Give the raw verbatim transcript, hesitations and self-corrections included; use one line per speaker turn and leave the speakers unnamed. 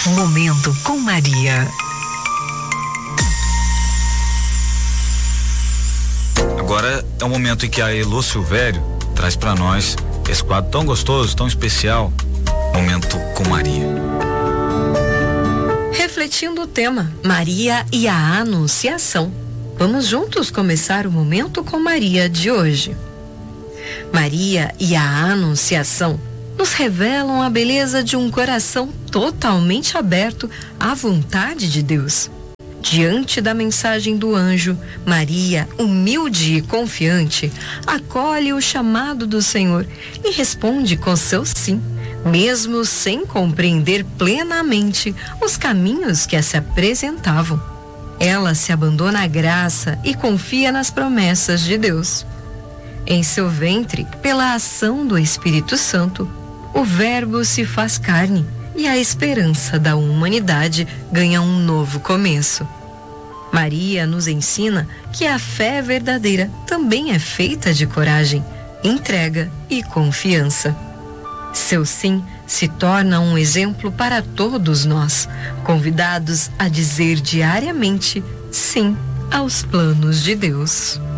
Momento com Maria.
Agora é o momento em que a Elô Silvério traz para nós esse quadro tão gostoso, tão especial, Momento com Maria.
Refletindo o tema Maria e a Anunciação, vamos juntos começar o Momento com Maria de hoje. Maria e a Anunciação nos revelam a beleza de um coração totalmente aberto à vontade de Deus. Diante da mensagem do anjo, Maria, humilde e confiante, acolhe o chamado do Senhor e responde com seu sim, mesmo sem compreender plenamente os caminhos que se apresentavam. Ela se abandona à graça e confia nas promessas de Deus. Em seu ventre, pela ação do Espírito Santo, o Verbo se faz carne e a esperança da humanidade ganha um novo começo. Maria nos ensina que a fé verdadeira também é feita de coragem, entrega e confiança. Seu sim se torna um exemplo para todos nós, convidados a dizer diariamente sim aos planos de Deus.